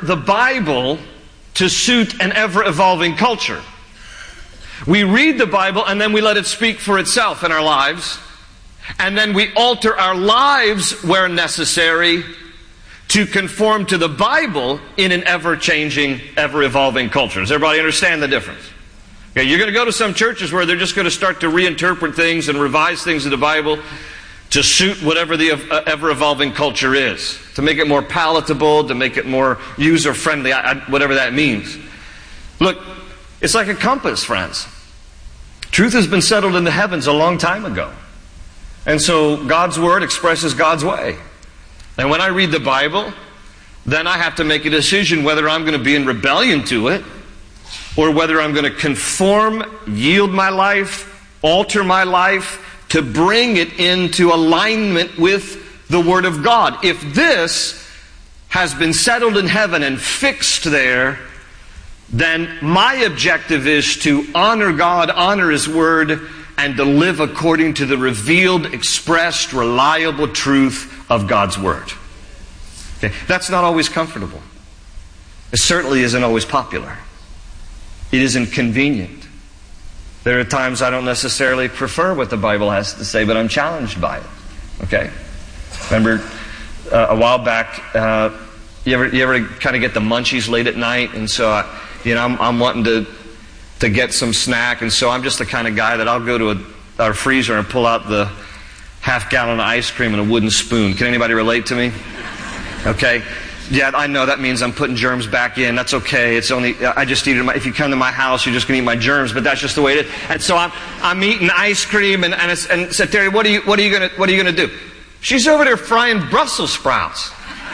the Bible to suit an ever-evolving culture. We read the Bible and then we let it speak for itself in our lives. And then we alter our lives where necessary to conform to the Bible in an ever-changing, ever-evolving culture. Does everybody understand the difference? Okay, you're going to go to some churches where they're just going to start to reinterpret things and revise things in the Bible to suit whatever the ever-evolving culture is, to make it more palatable, to make it more user-friendly, whatever that means. Look, it's like a compass, friends. Truth has been settled in the heavens a long time ago. And so God's Word expresses God's way. And when I read the Bible, then I have to make a decision whether I'm going to be in rebellion to it, or whether I'm going to conform, yield my life, alter my life, to bring it into alignment with the Word of God. If this has been settled in heaven and fixed there, then my objective is to honor God, honor His Word, and to live according to the revealed, expressed, reliable truth of God's Word. Okay? That's not always comfortable. It certainly isn't always popular. It isn't convenient. There are times I don't necessarily prefer what the Bible has to say, but I'm challenged by it. Okay? Remember a while back, you ever kind of get the munchies late at night, and so I'm wanting to get some snack, and so I'm just the kind of guy that I'll go to our freezer and pull out the half-gallon of ice cream and a wooden spoon. Can anybody relate to me? Okay? Yeah, I know that means I'm putting germs back in. That's okay. It's only, I just eat it. If you come to my house, you're just going to eat my germs, but that's just the way it is. And so I'm eating ice cream, and said, Terry, what are you going to do? She's over there frying Brussels sprouts.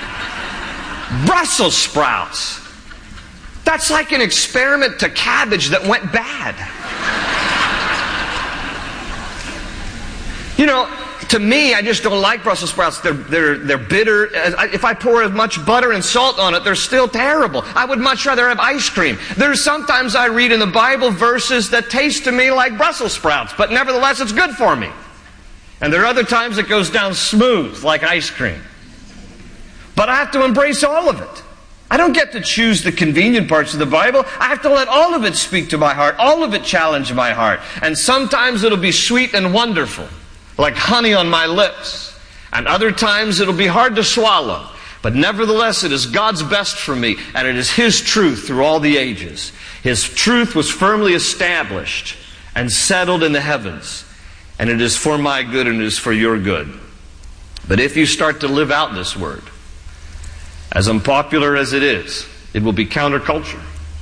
Brussels sprouts. That's like an experiment to cabbage that went bad. You know, to me, I just don't like Brussels sprouts. They're bitter. If I pour as much butter and salt on it, they're still terrible. I would much rather have ice cream. There's sometimes I read in the Bible verses that taste to me like Brussels sprouts, but nevertheless it's good for me. And there are other times it goes down smooth like ice cream. But I have to embrace all of it. I don't get to choose the convenient parts of the Bible. I have to let all of it speak to my heart, all of it challenge my heart. And sometimes it'll be sweet and wonderful, like honey on my lips. And other times it'll be hard to swallow. But nevertheless, it is God's best for me, and it is His truth through all the ages. His truth was firmly established and settled in the heavens. And it is for my good and it is for your good. But if you start to live out this Word, as unpopular as it is, it will be counterculture.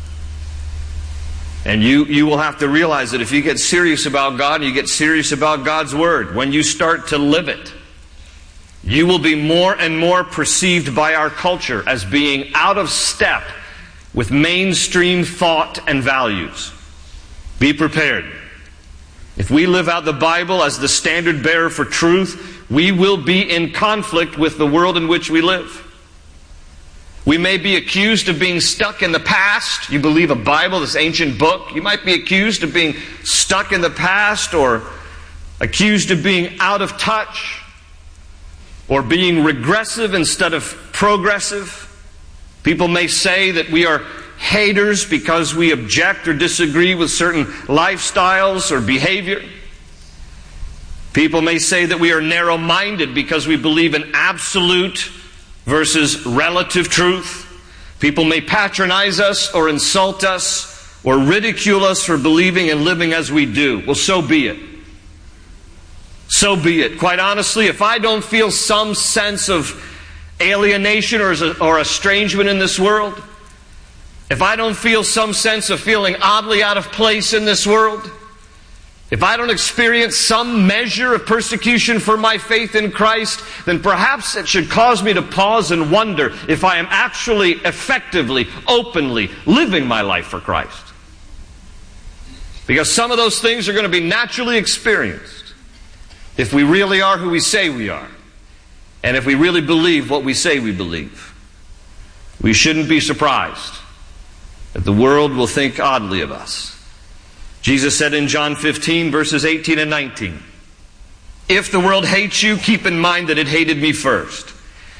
And you will have to realize that if you get serious about God and you get serious about God's Word, when you start to live it, you will be more and more perceived by our culture as being out of step with mainstream thought and values. Be prepared. If we live out the Bible as the standard bearer for truth, we will be in conflict with the world in which we live. We may be accused of being stuck in the past. You believe a Bible, this ancient book. You might be accused of being stuck in the past, or accused of being out of touch, or being regressive instead of progressive. People may say that we are haters because we object or disagree with certain lifestyles or behavior. People may say that we are narrow-minded because we believe in absolute versus relative truth. People may patronize us or insult us or ridicule us for believing and living as we do. Well, so be it. So be it. Quite honestly, if I don't feel some sense of alienation or estrangement in this world, if I don't feel some sense of feeling oddly out of place in this world, if I don't experience some measure of persecution for my faith in Christ, then perhaps it should cause me to pause and wonder if I am actually effectively, openly living my life for Christ. Because some of those things are going to be naturally experienced if we really are who we say we are, and if we really believe what we say we believe. We shouldn't be surprised that the world will think oddly of us. Jesus said in John 15, verses 18 and 19, "If the world hates you, keep in mind that it hated me first.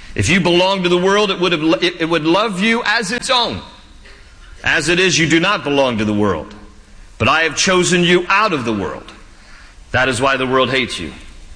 If you belong to the world, it would love you as its own. As it is, you do not belong to the world. But I have chosen you out of the world. That is why the world hates you.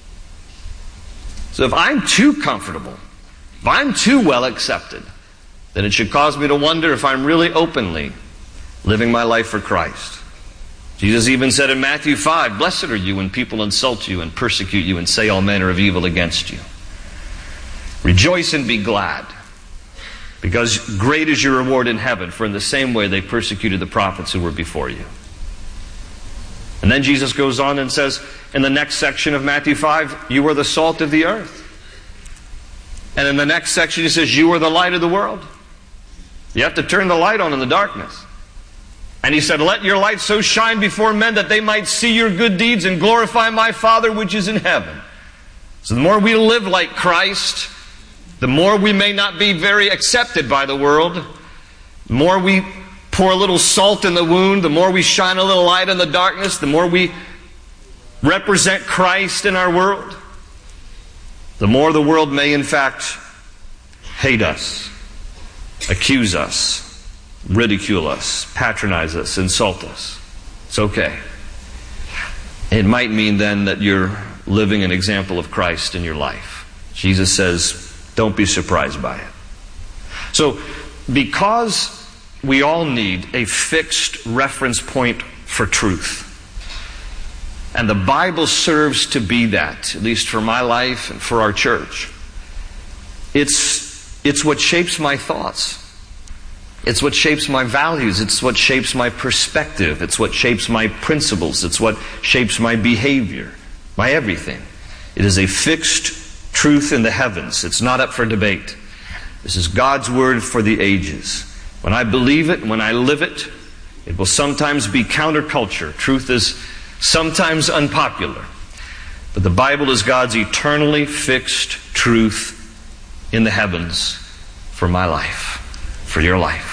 So if I'm too comfortable, if I'm too well accepted, then it should cause me to wonder if I'm really openly living my life for Christ. Jesus even said in Matthew 5, "Blessed are you when people insult you and persecute you and say all manner of evil against you. Rejoice and be glad, because great is your reward in heaven, for in the same way they persecuted the prophets who were before you." And then Jesus goes on and says in the next section of Matthew 5, "You are the salt of the earth." And in the next section he says, "You are the light of the world." You have to turn the light on in the darkness. And he said, "Let your light so shine before men that they might see your good deeds and glorify my Father which is in heaven." So the more we live like Christ, the more we may not be very accepted by the world, the more we pour a little salt in the wound, the more we shine a little light in the darkness, the more we represent Christ in our world, the more the world may in fact hate us, accuse us, ridicule us, patronize us, insult us. It's okay. It might mean then that you're living an example of Christ in your life. Jesus says, don't be surprised by it. So, because we all need a fixed reference point for truth, and the Bible serves to be that, at least for my life and for our church, it's what shapes my thoughts. It's what shapes my values. It's what shapes my perspective. It's what shapes my principles. It's what shapes my behavior, my everything. It is a fixed truth in the heavens. It's not up for debate. This is God's word for the ages. When I believe it, when I live it, it will sometimes be counterculture. Truth is sometimes unpopular. But the Bible is God's eternally fixed truth in the heavens for my life, for your life.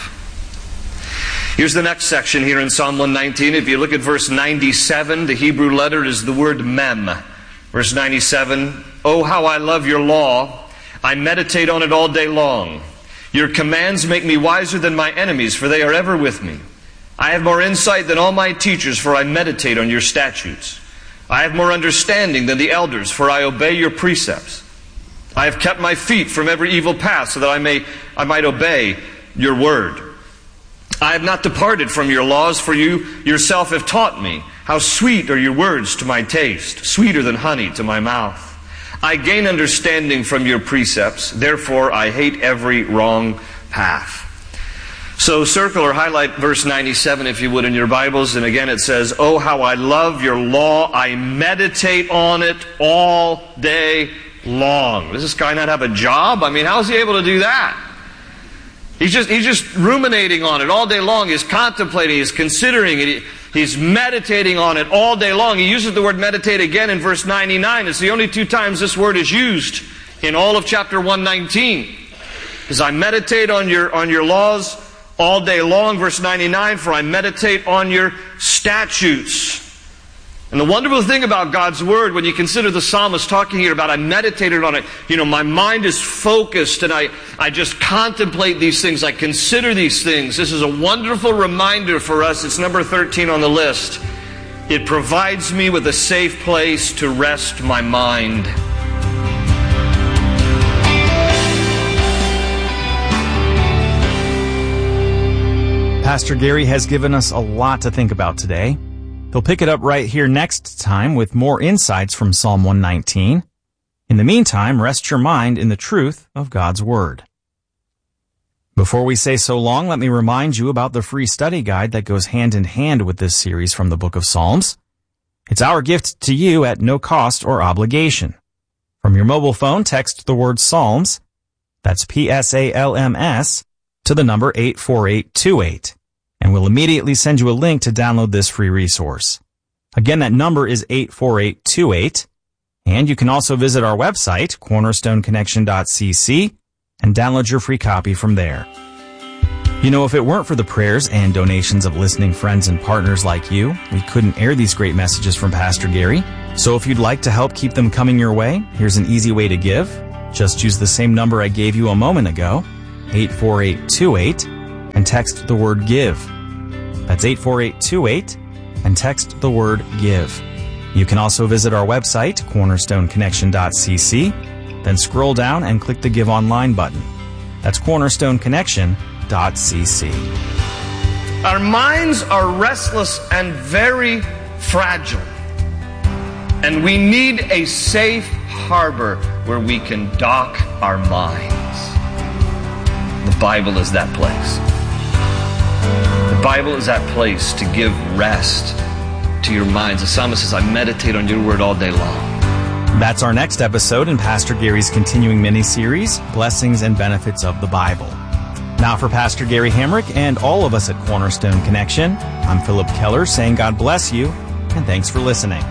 Here's the next section here in Psalm 119. If you look at verse 97, the Hebrew letter is the word mem. Verse 97, "Oh, how I love your law. I meditate on it all day long. Your commands make me wiser than my enemies, for they are ever with me. I have more insight than all my teachers, for I meditate on your statutes. I have more understanding than the elders, for I obey your precepts. I have kept my feet from every evil path, so that I might obey your word. I have not departed from your laws, for you yourself have taught me. How sweet are your words to my taste, sweeter than honey to my mouth. I gain understanding from your precepts, therefore I hate every wrong path." So circle or highlight verse 97 if you would in your Bibles. And again it says, "Oh, how I love your law. I meditate on it all day long." Does this guy not have a job? I mean, how is he able to do that? He's just ruminating on it all day long. He's contemplating, he's considering it, he's meditating on it all day long. He uses the word meditate again in verse 99. It's the only two times this word is used in all of chapter 119. Because I meditate on your laws all day long, verse 99, "For I meditate on your statutes." And the wonderful thing about God's Word, when you consider the psalmist talking here about I meditated on it, my mind is focused and I just contemplate these things, I consider these things. This is a wonderful reminder for us. It's number 13 on the list. It provides me with a safe place to rest my mind. Pastor Gary has given us a lot to think about today. He'll pick it up right here next time with more insights from Psalm 119. In the meantime, rest your mind in the truth of God's Word. Before we say so long, let me remind you about the free study guide that goes hand in hand with this series from the book of Psalms. It's our gift to you at no cost or obligation. From your mobile phone, text the word Psalms, that's Psalms, to the number 84828. And we'll immediately send you a link to download this free resource. Again, that number is 84828. And you can also visit our website, cornerstoneconnection.cc, and download your free copy from there. If it weren't for the prayers and donations of listening friends and partners like you, we couldn't air these great messages from Pastor Gary. So if you'd like to help keep them coming your way, here's an easy way to give. Just use the same number I gave you a moment ago, 84828, and text the word GIVE. That's 84828, and text the word GIVE. You can also visit our website, cornerstoneconnection.cc, then scroll down and click the Give Online button. That's cornerstoneconnection.cc. Our minds are restless and very fragile. And we need a safe harbor where we can dock our minds. The Bible is that place. The Bible is that place to give rest to your minds. The psalmist says, I meditate on your word all day long. That's our next episode in Pastor Gary's continuing mini-series, Blessings and Benefits of the Bible. Now for Pastor Gary Hamrick and all of us at Cornerstone Connection, I'm Philip Keller saying God bless you and thanks for listening.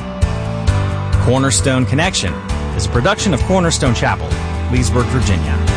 Cornerstone Connection is a production of Cornerstone Chapel, Leesburg, Virginia.